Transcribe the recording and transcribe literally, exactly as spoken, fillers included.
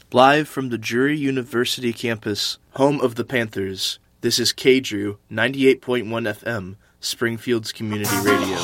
Live from the Drury University campus, home of the Panthers, this is K-Drew, ninety-eight point one F M, Springfield's community radio.